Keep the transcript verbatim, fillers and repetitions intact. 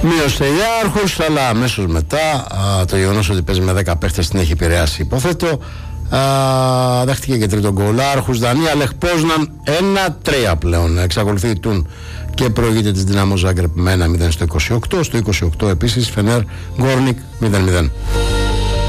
Μείωσε η Άρχος, αλλά αμέσως μετά α, το γεγονός ότι παίζει με δέκα παίχτες την έχει επηρεάσει, υποθέτω. Α, δέχτηκε και τρίτο γκολ. Άρχους Δανία, Λεχ Πόζναν ένα τρία πλέον. Εξακολουθεί η Τούν και προηγείται της Δυναμό Ζάγκρεπ με ένα μηδέν στο είκοσι οκτώ. Στο είκοσι οκτώ επίσης Φενέρ Γκόρνικ μηδέν μηδέν.